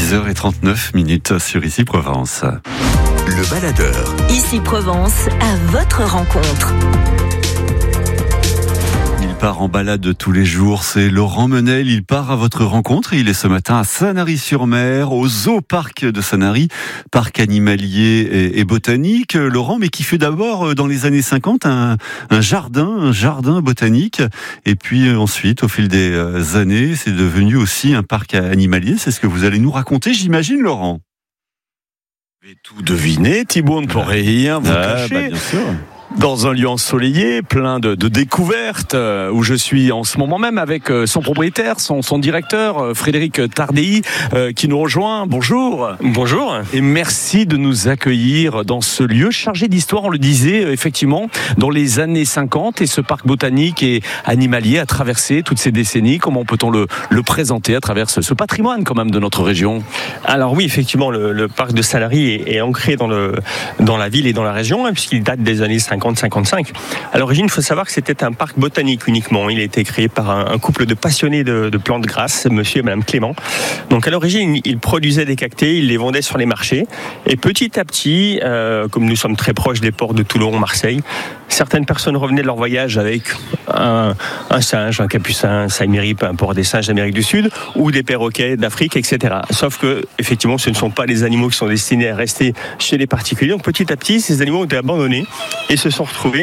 6h39 sur Ici Provence. Le baladeur. Ici Provence, à votre rencontre. Il part en balade tous les jours, c'est Laurent Menel, il part à votre rencontre et il est ce matin à Sanary-sur-Mer, au Zoo-Parc de Sanary, parc animalier et botanique. Laurent, mais qui fut d'abord dans les années 50 un jardin botanique, et puis ensuite, au fil des années, c'est devenu aussi un parc animalier. C'est ce que vous allez nous raconter, j'imagine, Laurent. Vous avez tout deviné, Thibaut, ne peut rien vous cacher. Bien sûr. Dans un lieu ensoleillé, plein de découvertes, où je suis en ce moment même avec son propriétaire, son directeur, Frédéric Tardei, qui nous rejoint. Bonjour. Bonjour. Et merci de nous accueillir dans ce lieu chargé d'histoire, on le disait, effectivement, dans les années 50. Et ce parc botanique et animalier a traversé toutes ces décennies. Comment peut-on le présenter à travers ce patrimoine quand même de notre région? Alors oui, effectivement, le parc de Sanary est ancré dans la ville et dans la région, hein, puisqu'il date des années 50-55. À l'origine, il faut savoir que c'était un parc botanique uniquement. Il a été créé par un couple de passionnés de plantes grasses, monsieur et madame Clément. Donc à l'origine, ils produisaient des cactés, ils les vendaient sur les marchés. Et petit à petit, comme nous sommes très proches des ports de Toulon, Marseille, certaines personnes revenaient de leur voyage avec un singe, un capucin, un saïmiri, peu importe, des singes d'Amérique du Sud, ou des perroquets d'Afrique, etc. Sauf que, effectivement, ce ne sont pas des animaux qui sont destinés à rester chez les particuliers. Donc petit à petit, ces animaux ont été abandonnés et se sont retrouvés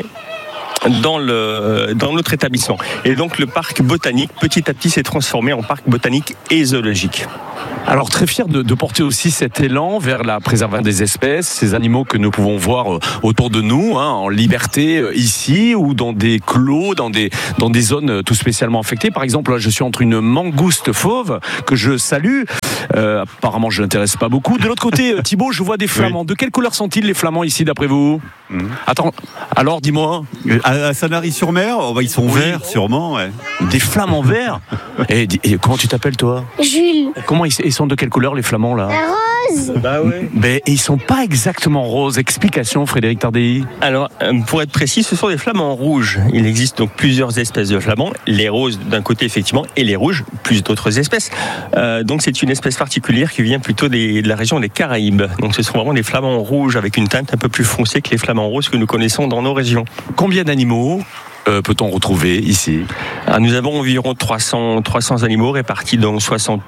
dans notre établissement. Et donc le parc botanique, petit à petit, s'est transformé en parc botanique et zoologique. Alors très fier de porter aussi cet élan vers la préservation des espèces, ces animaux que nous pouvons voir autour de nous, hein, en liberté ici ou dans des clos, dans des zones tout spécialement affectées. Par exemple, là, je suis entre une mangouste fauve que je salue. Apparemment, je n'intéresse pas beaucoup. De l'autre côté, Thibaut, je vois des flamands. Oui. De quelle couleur sont-ils les flamants ici, d'après vous? Attends, alors dis-moi. À Sanary-sur-Mer, ils sont verts, sûrement. Ouais. Des flamants verts. Et comment tu t'appelles, toi? Jules. Comment ils sont de quelle couleur, les flamands, là? Rose. Bah ouais. Mais ils sont pas exactement roses. Explication, Frédéric Tardei. Alors, pour être précis, ce sont des flamants rouges. Il existe donc plusieurs espèces de flamands. Les roses d'un côté, effectivement, et les rouges, plus d'autres espèces. Donc, c'est une espèce particulière qui vient plutôt de la région des Caraïbes. Donc, ce sont vraiment des flamants rouges avec une teinte un peu plus foncée que les flamants roses que nous connaissons dans nos régions. Combien d'animaux peut-on retrouver ici? Alors, nous avons environ 300 animaux répartis dans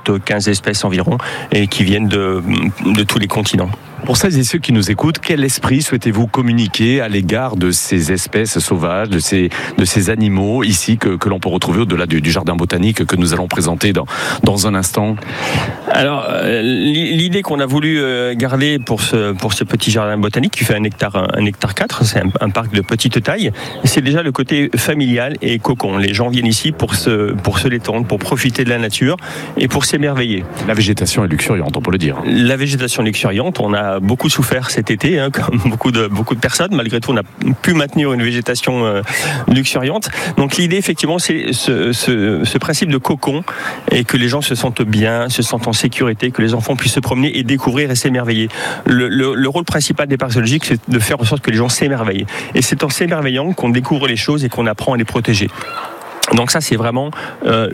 75 espèces environ et qui viennent de tous les continents. Pour celles et ceux qui nous écoutent, quel esprit souhaitez-vous communiquer à l'égard de ces espèces sauvages, de ces animaux ici que l'on peut retrouver au-delà du jardin botanique que nous allons présenter dans un instant? Alors, l'idée qu'on a voulu garder pour ce petit jardin botanique qui fait 1 hectare 4, c'est un parc de petite taille, c'est déjà le côté familial et cocon. Les gens viennent ici pour se détendre, pour profiter de la nature et pour s'émerveiller. La végétation est luxuriante, on peut le dire. La végétation est luxuriante, on a beaucoup souffert cet été, hein, comme beaucoup de personnes. Malgré tout, on a pu maintenir une végétation luxuriante. Donc l'idée, effectivement, c'est ce principe de cocon et que les gens se sentent bien, se sentent en sécurité, que les enfants puissent se promener et découvrir et s'émerveiller. Le rôle principal des parcs zoologiques, c'est de faire en sorte que les gens s'émerveillent. Et c'est en s'émerveillant qu'on découvre les choses et qu'on apprend à les protéger. Donc ça, c'est vraiment un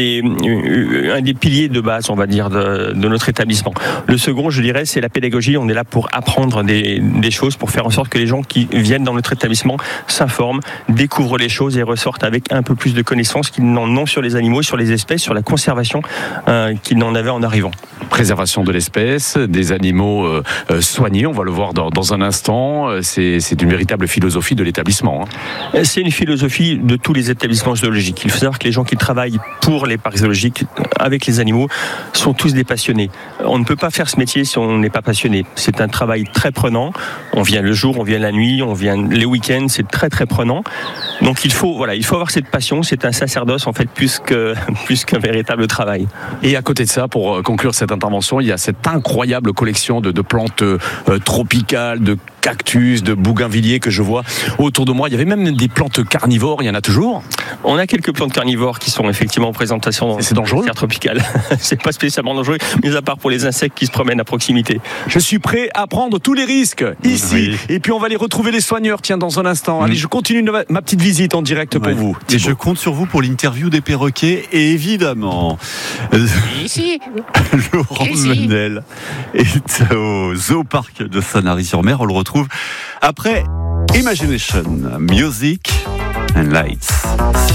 des piliers de base, on va dire, de notre établissement. Le second, je dirais, c'est la pédagogie. On est là pour apprendre des choses, pour faire en sorte que les gens qui viennent dans notre établissement s'informent, découvrent les choses et ressortent avec un peu plus de connaissances qu'ils n'en ont sur les animaux, sur les espèces, sur la conservation qu'ils n'en avaient en arrivant. Préservation de l'espèce, des animaux soignés, on va le voir dans un instant. C'est une véritable philosophie de l'établissement. Hein. C'est une philosophie de tous les établissements zoologiques. Il faut savoir que les gens qui travaillent pour les parcs zoologiques avec les animaux sont tous des passionnés. On ne peut pas faire ce métier si on n'est pas passionné. C'est un travail très prenant. On vient le jour, on vient la nuit, on vient les week-ends. C'est très très prenant. Donc il faut avoir cette passion. C'est un sacerdoce en fait plus qu'un véritable travail. Et à côté de ça, pour conclure cette intervention, il y a cette incroyable collection de plantes tropicales, de cactus, de bougainvilliers que je vois autour de moi. Il y avait même des plantes carnivores, il y en a toujours. On a quelques plantes carnivores qui sont effectivement en présentation dans C'est dangereux. les terres tropicales. C'est pas spécialement dangereux, mis à part pour les insectes qui se promènent à proximité. Je suis prêt à prendre tous les risques ici. Oui. Et puis on va aller retrouver les soigneurs, tiens, dans un instant. Allez, je continue ma petite visite en direct pour vous. Et je compte sur vous pour l'interview des perroquets, et évidemment, Ici. Laurent Menel est au Zoo Parc de Sanary-sur-Mer. On le retrouve après Imagination, Music and Lights.